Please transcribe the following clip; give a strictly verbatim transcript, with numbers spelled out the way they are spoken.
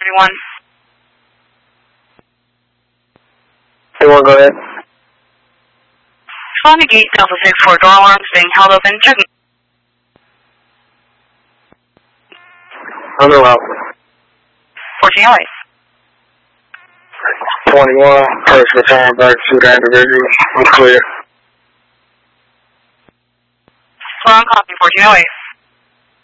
thirty-one. thirty-one, go ahead. On the gate, Delta six four, door alarms being held open. Check. Under route. fourteen oh eight. twenty-one, first return back to the individual. I'm clear. Strong copy, fourteen oh eight.